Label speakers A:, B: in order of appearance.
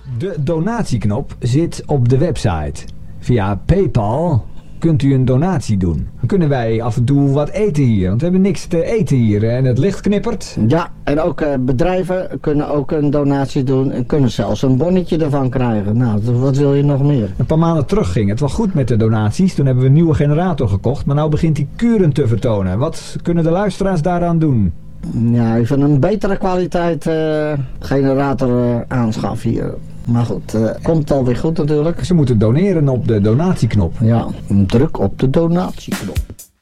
A: De donatieknop zit op de website. Via PayPal kunt u een donatie doen. Dan kunnen wij af en toe wat eten hier. Want we hebben niks te eten hier en het licht knippert.
B: Ja, en ook bedrijven kunnen ook een donatie doen en kunnen zelfs een bonnetje ervan krijgen. Nou, wat wil je nog meer?
A: Een paar maanden terug ging het wel goed met de donaties. Toen hebben we een nieuwe generator gekocht. Maar nu begint die kuren te vertonen. Wat kunnen de luisteraars daaraan doen?
B: Ja, even een betere kwaliteit generator aanschaffen hier. Maar goed, komt alweer goed natuurlijk.
A: Ze moeten doneren op de donatieknop.
B: Ja, druk op de donatieknop.